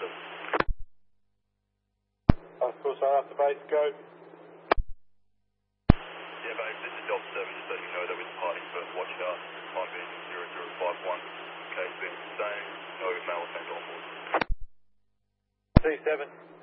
Passport after base, go. Yeah, babe, this is Delta 7, just letting you know that we're departing for watch out. Time being 0051. Okay, being the same, no mail sent on board. C7.